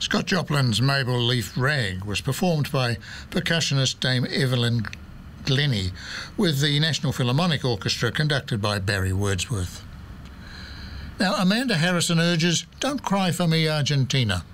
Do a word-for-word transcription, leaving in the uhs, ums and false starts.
Scott Joplin's Maple Leaf Rag was performed by percussionist Dame Evelyn Glennie with the National Philharmonic Orchestra conducted by Barry Wordsworth. Now, Amanda Harrison urges, don't cry for me, Argentina.